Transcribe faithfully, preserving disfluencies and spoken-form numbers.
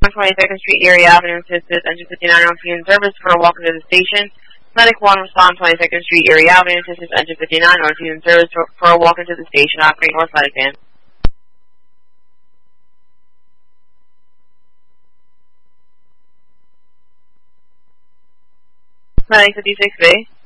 twenty-second Street, Erie Avenue, assisted engine fifty-nine on Fume service for a walk into the station. Medic one, respond twenty-second Street, Erie Avenue, assisted engine fifty-nine on Fume service for, for a walk into the station. Operate north side van. Medic fifty-six B.